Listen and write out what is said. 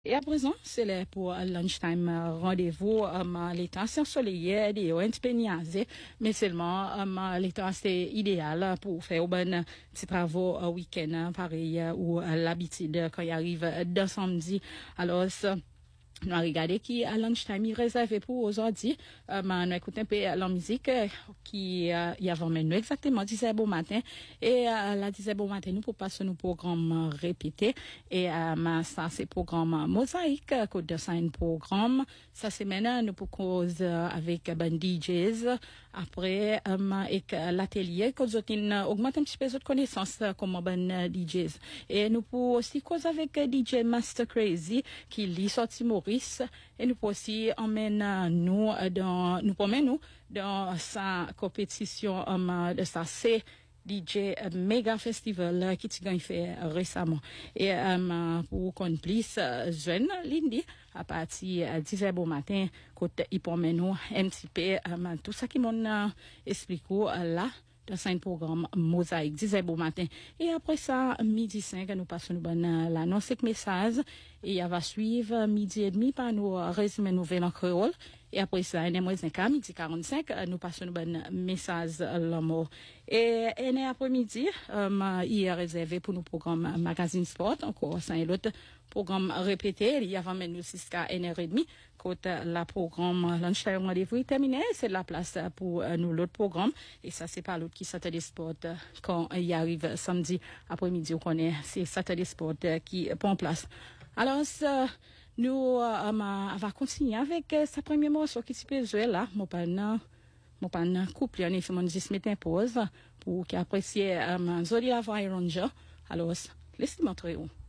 Et à présent, c'est là pour lunchtime rendez-vous. L'état c'est ensoleillé, il est un petit peu niaisé, mais seulement l'état c'est idéal pour faire un petit travaux week-end, pareil ou l'habitude quand il arrive de samedi. Alors nous avons regardé qui à lunchtime est réservé pour aujourd'hui. Nous écoutons un peu la musique qui y avait nous exactement 10h bon matin. Et la 10h bon matin, nous pour passer nos programmes répétés. Et ça, c'est programme mosaïque, code de ça, un programme. Ça, c'est maintenant, nous pour cause avec ben DJs. Après, avec l'atelier, qu'on augmente un petit peu de connaissances comme ben DJs. Et nous pour aussi cause avec DJ Master Crazy, qui lit sorti Maurice. Et nous aussi emmène nous promène dans sa compétition de sa C DJ Mega Festival qui tu gagne fait récemment. Et pour qu'on plus jeune Lindy à partir de 10h bon matin côté il promène nous un petit peu tout ça qui m'ont expliqué là dans un programme mosaïque 10h bon matin. Et après ça midi 5 nous passons l'annonce avec message et il va suivre midi et demi par nous résumé nouvelle en créole. Et après ça, il y a moins d'un midi 45, nous passons un message l'amour. Et après-midi, il est réservé pour nos programmes Magazine Sport, encore ça et l'autre programme répété. Il y a même nous jusqu'à 1h30. Quand la programme Lunchtime Rendez-vous est terminé, c'est la place pour nous l'autre programme. Et ça, c'est pas l'autre qui Saturday Sport quand il arrive samedi après-midi, on connaît, c'est Saturday Sport qui prend place. Alors, nous on va continuer avec sa première morceau qui peut jouer là mon pan couple on fait mon 10 minutes pause pour qu'apprécier Zodi la Ranger. Alors laissez-moi montrer où